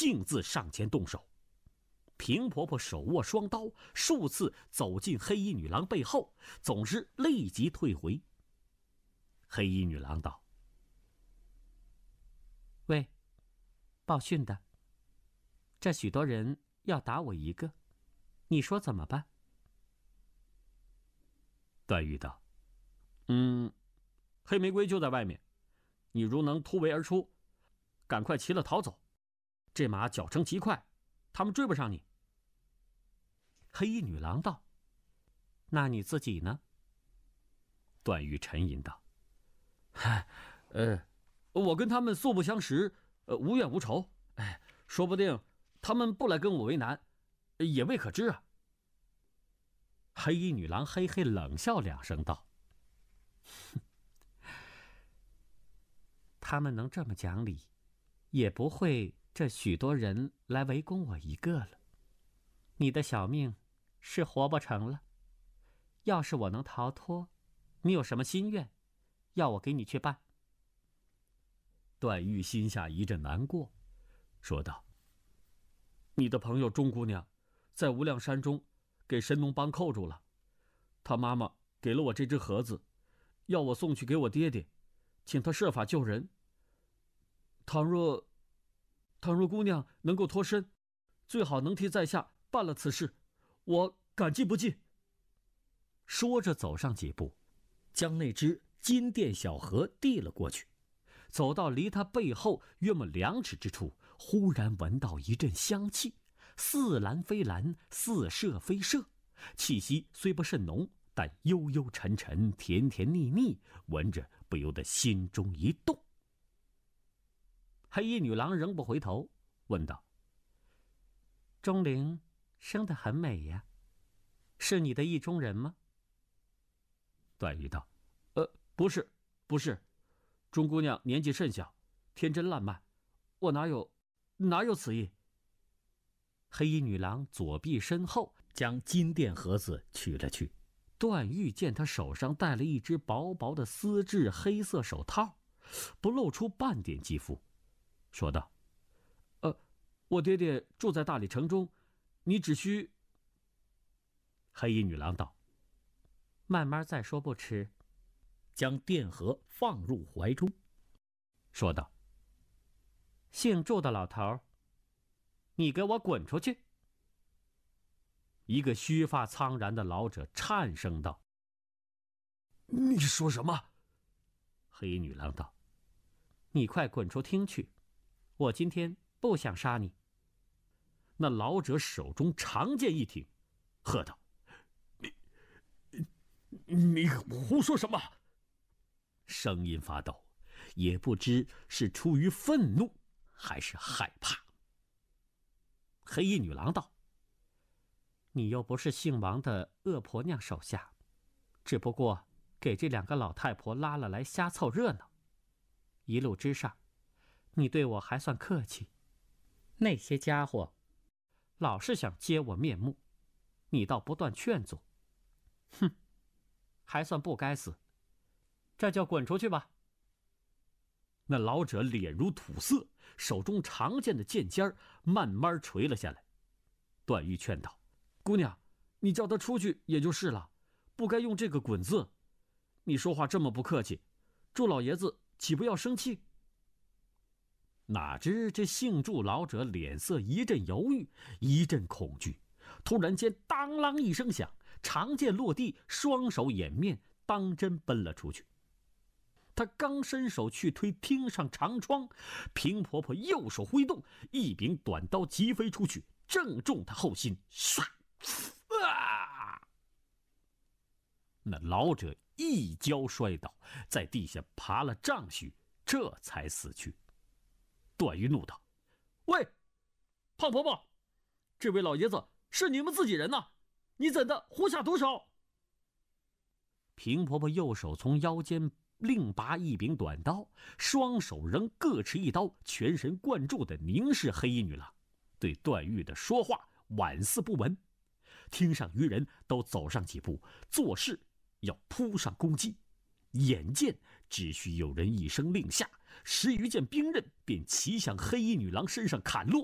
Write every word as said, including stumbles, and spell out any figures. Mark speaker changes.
Speaker 1: 径自上前动手。平婆婆手握双刀，数次走进黑衣女郎背后，总是立即退回。黑衣女郎道：“
Speaker 2: 喂，报讯的，这许多人要打我一个，你说怎么办？”
Speaker 1: 段誉道：“嗯，黑玫瑰就在外面，你如能突围而出，赶快骑了逃走。这马脚程极快，他们追不上你。”
Speaker 2: 黑衣女郎道：“那你自己呢？”
Speaker 1: 段誉沉吟道：“嗨，呃，我跟他们素不相识，呃，无怨无仇。哎，说不定他们不来跟我为难，也未可知啊。”
Speaker 2: 黑衣女郎嘿嘿冷笑两声道：“哼，他们能这么讲理，也不会这许多人来围攻我一个了。你的小命是活不成了。要是我能逃脱，你有什么心愿，要我给你去办？”
Speaker 1: 段誉心下一阵难过，说道：“你的朋友钟姑娘，在无量山中给神农帮扣住了，他妈妈给了我这只盒子，要我送去给我爹爹，请他设法救人。倘若倘若姑娘能够脱身，最好能替在下办了此事，我感激不尽。”说着走上几步，将那只金钿小盒递了过去。走到离他背后约莫两尺之处，忽然闻到一阵香气，似兰非兰，似麝非麝，气息虽不甚浓，但幽幽沉沉，甜甜腻腻，闻着不由得心中一动。
Speaker 2: 黑衣女郎仍不回头，问道：“钟灵生得很美呀，是你的意中人吗？”
Speaker 1: 段誉道：“呃，不是，不是，钟姑娘年纪甚小，天真烂漫，我哪有哪有此意。”
Speaker 2: 黑衣女郎左臂身后，
Speaker 1: 将金钿盒子取了去。段誉见他手上戴了一只薄薄的丝质黑色手套，不露出半点肌肤，说道：“呃，我爹爹住在大理城中，你只需……”黑衣女郎道：“
Speaker 2: 慢慢再说不迟。”
Speaker 1: 将钿盒放入怀中，说道：“
Speaker 2: 姓祝的老头，你给我滚出去！”
Speaker 1: 一个须发苍然的老者颤声道：“你说什么？”
Speaker 2: 黑衣女郎道：“你快滚出厅去，我今天不想杀你。”
Speaker 1: 那老者手中长剑一挺，喝道：“你你胡说什么？”声音发抖，也不知是出于愤怒还是害怕。
Speaker 2: 黑衣女郎道：“你又不是姓王的恶婆娘手下，只不过给这两个老太婆拉了来瞎凑热闹。一路之上，你对我还算客气，那些家伙老是想揭我面目，你倒不断劝阻。哼，还算不该死。这就滚出去吧。”
Speaker 1: 那老者脸如土色，手中长剑的剑尖慢慢垂了下来。段誉劝道：“姑娘，你叫他出去也就是了，不该用这个滚字。你说话这么不客气，祝老爷子岂不要生气？”哪知这姓祝老者脸色一阵犹豫，一阵恐惧，突然间当啷一声响，长剑落地，双手掩面，当真奔了出去。他刚伸手去推厅上长窗，平婆婆右手挥动，一柄短刀急飞出去，正中他后心。唰！啊！那老者一跤摔倒，在地下爬了丈许，这才死去。段誉怒道：“喂，胖婆婆，这位老爷子是你们自己人呐，你怎的胡下毒手？”平婆婆右手从腰间另拔一柄短刀，双手仍各持一刀，全神贯注地凝视黑衣女郎，对段誉的说话宛似不闻。厅上余人都走上几步，做事要扑上攻击。眼见只需有人一声令下，十余件兵刃便齐向黑衣女郎身上砍落。